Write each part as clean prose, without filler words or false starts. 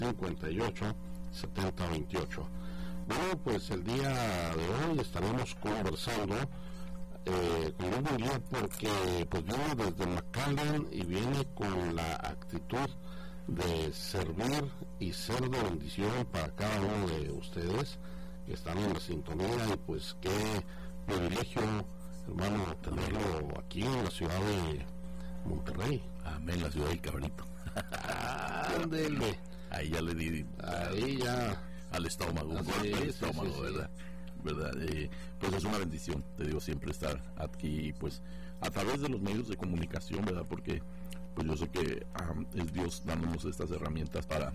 58-70-28. Bueno, pues el día de hoy estaremos conversando con Luis Munguía porque pues viene desde McAllen y viene con la actitud de servir y ser de bendición para cada uno de ustedes que están en la sintonía, y pues qué privilegio, hermano, tenerlo aquí en la ciudad de Monterrey. Amén, la ciudad del cabrito. Ándele. Ahí ya le di. Ahí ya. Al estómago, Sí, al estómago, sí. ¿verdad? Pues es una bendición, te digo, siempre estar aquí, pues, a través de los medios de comunicación, ¿verdad? Porque, pues yo sé que es Dios dándonos estas herramientas para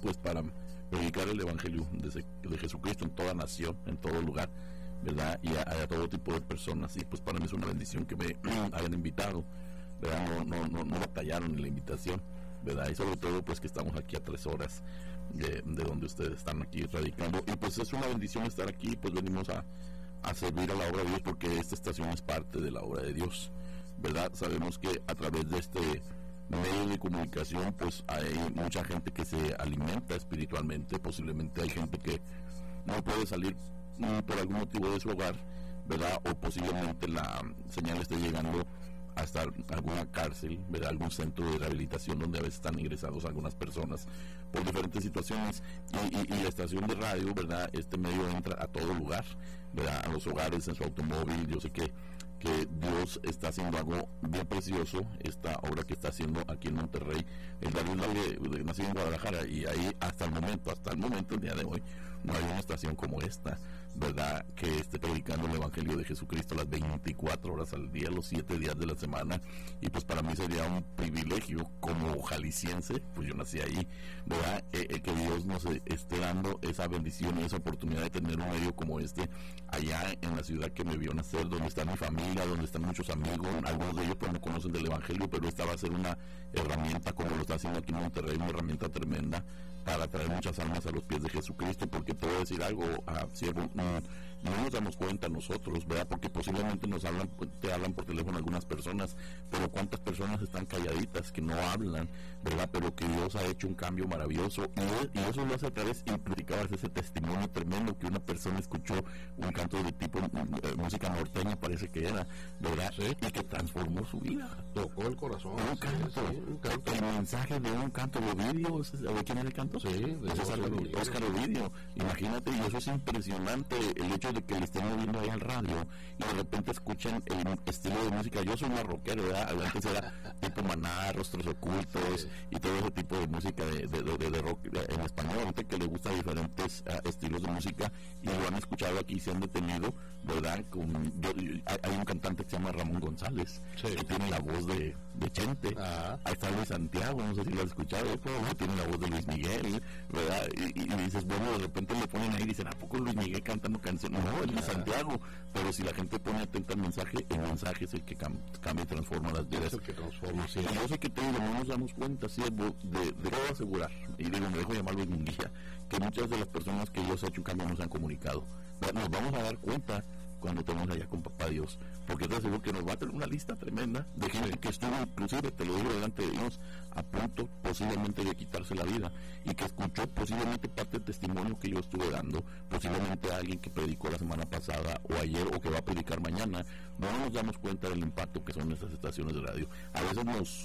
predicar el Evangelio de Jesucristo en toda nación, en todo lugar, ¿verdad? Y a todo tipo de personas. Y pues para mí es una bendición que me hayan invitado, ¿verdad? No batallaron en la invitación, ¿verdad? Y sobre todo pues que estamos aquí a 3 horas de donde ustedes están aquí radicando, y pues es una bendición estar aquí. Pues venimos a servir a la obra de Dios, porque esta estación es parte de la obra de Dios, ¿verdad? Sabemos que a través de este medio de comunicación pues hay mucha gente que se alimenta espiritualmente. Posiblemente hay gente que no puede salir por algún motivo de su hogar, ¿verdad? O posiblemente la señal esté llegando hasta alguna cárcel, ¿verdad? Algún centro de rehabilitación donde a veces están ingresados algunas personas por diferentes situaciones, y la estación de radio, ¿verdad? Este medio entra a todo lugar, ¿verdad? A los hogares, en su automóvil. Yo sé que Dios está haciendo algo bien precioso, esta obra que está haciendo aquí en Monterrey. El David nació en Guadalajara, y ahí hasta el momento, el día de hoy, no hay una estación como esta, ¿verdad? Que esté predicando el Evangelio de Jesucristo las 24 horas al día, los 7 días de la semana. Y pues para mí sería un privilegio como jalisciense, pues yo nací ahí, ¿verdad? Que Dios nos esté dando esa bendición y esa oportunidad de tener un medio como este allá en la ciudad que me vio nacer, donde está mi familia, donde están muchos amigos. Algunos de ellos pues no conocen del Evangelio, pero esta va a ser una herramienta, como lo está haciendo aquí en Monterrey, una herramienta tremenda para traer muchas almas a los pies de Jesucristo. Porque te voy a decir algo, siervo, no nos damos cuenta nosotros, ¿verdad? Porque posiblemente te hablan por teléfono algunas personas, pero cuántas personas están calladitas que no hablan, ¿verdad? Pero que Dios ha hecho un cambio maravilloso, y eso lo hace a través, y predicabas ese testimonio tremendo, que una persona escuchó un canto de tipo música norteña, parece que era, ¿verdad? Sí. Y que transformó su vida. Tocó el corazón. Un canto. El mensaje de un canto de Ovidio. ¿De quién era el canto? Sí, de Óscar Ovidio. Imagínate, y eso es impresionante, el hecho de que le estén moviendo ahí al radio y de repente escuchan el estilo de música. Yo soy una rockero, ¿verdad? Antes era tipo Maná, Rostros Ocultos, sí, y todo ese tipo de música de rock en español. Gente que le gusta diferentes estilos de música, y lo han escuchado aquí y se han detenido, ¿verdad? Hay un cantante que se llama Ramón González, sí, que tiene la voz de Chente. Ahí está Luis Santiago, no sé si lo has escuchado, que tiene la voz de Luis Miguel, ¿verdad? Y dices, bueno, de repente le ponen ahí y dicen, ¿a poco Luis Miguel cantando canciones? No, es Luis Santiago. Pero si la gente pone atenta al mensaje, el mensaje es el que cambia y transforma las vidas. Es el que transforma, sí. Y yo sé que te digo, no nos damos cuenta, siervo, debo asegurar, y digo, me dejo llamar Luis Munguía, que muchas de las personas que Dios ha hecho un cambio nos han comunicado. Nos vamos a dar cuenta cuando estemos allá con Papá Dios, porque te aseguro que nos va a tener una lista tremenda de gente que estuvo, inclusive, te lo digo delante de Dios, a punto posiblemente de quitarse la vida, y que escuchó posiblemente parte del testimonio que yo estuve dando, posiblemente alguien que predicó la semana pasada o ayer, o que va a predicar mañana. No nos damos cuenta del impacto que son estas estaciones de radio. A veces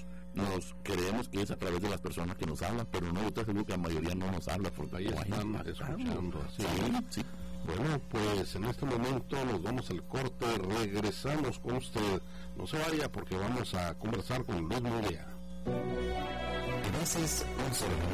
nos creemos que es a través de las personas que nos hablan, pero no, yo te aseguro que la mayoría no nos habla, porque ahí están escuchando. Sí, sí. Bueno, pues en este momento nos vamos al corte, regresamos con usted. No se vaya, porque vamos a conversar con Luis Munguía. Gracias,